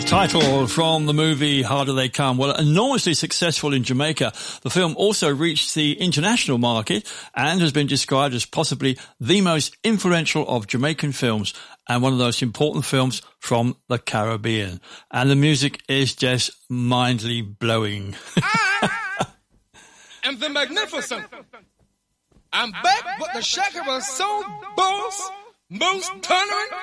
Title from the movie Harder They Come. Well, enormously successful in Jamaica, the film also reached the international market and has been described as possibly the most influential of Jamaican films and one of those important films from the Caribbean. And the music is just mindly blowing. I am the Magnificent. I'm back, but the shaker was so boss, most tolerant,